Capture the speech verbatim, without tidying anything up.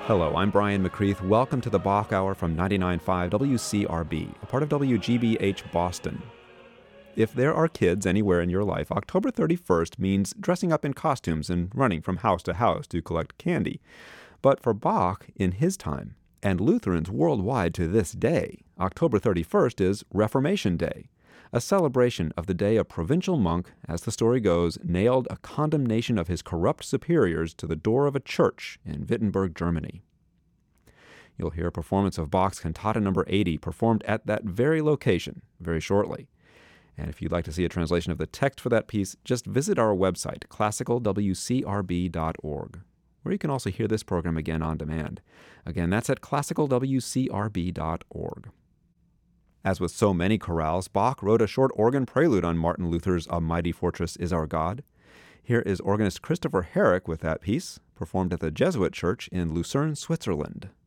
Hello, I'm Brian McCreath. Welcome to the Bach Hour from ninety-nine point five W C R B, a part of W G B H Boston. If there are kids anywhere in your life, October thirty-first means dressing up in costumes and running from house to house to collect candy. But for Bach, in his time, and Lutherans worldwide to this day, October thirty-first is Reformation Day, a celebration of the day a provincial monk, as the story goes, nailed a condemnation of his corrupt superiors to the door of a church in Wittenberg, Germany. You'll hear a performance of Bach's Cantata number eighty performed at that very location very shortly. And if you'd like to see a translation of the text for that piece, just visit our website, classical w c r b dot org, where you can also hear this program again on demand. Again, that's at classical w c r b dot org. As with so many chorales, Bach wrote a short organ prelude on Martin Luther's A Mighty Fortress Is Our God. Here is organist Christopher Herrick with that piece, performed at the Jesuit Church in Lucerne, Switzerland.